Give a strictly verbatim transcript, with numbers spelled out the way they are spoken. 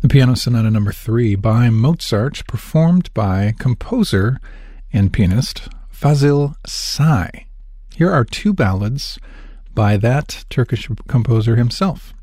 Piano Sonata Number three by Mozart, performed by composer and pianist Fazil Say. Here are two ballads by that Turkish composer himself.